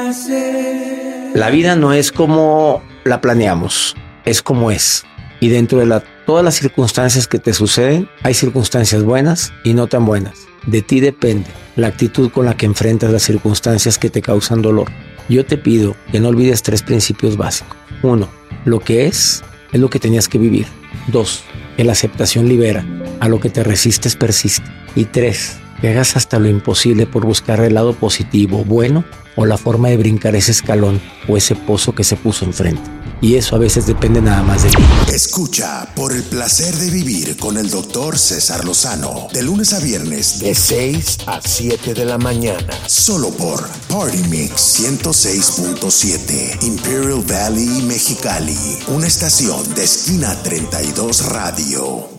La vida no es como la planeamos, es como es. Y dentro de todas las circunstancias que te suceden, hay circunstancias buenas y no tan buenas. De ti depende la actitud con la que enfrentas las circunstancias que te causan dolor. Yo te pido que no olvides 3 principios básicos. 1. Lo que es lo que tenías que vivir. 2. Que la aceptación libera. A lo que te resistes persiste. Y 3. Que hagas hasta lo imposible por buscar el lado positivo, bueno, o la forma de brincar ese escalón o ese pozo que se puso enfrente. Y eso a veces depende nada más de ti. Escucha Por el Placer de Vivir con el Dr. César Lozano. De lunes a viernes, de 6 a 7 de la mañana. Solo por Party Mix 106.7. Imperial Valley, Mexicali. Una estación de Esquina 32 Radio.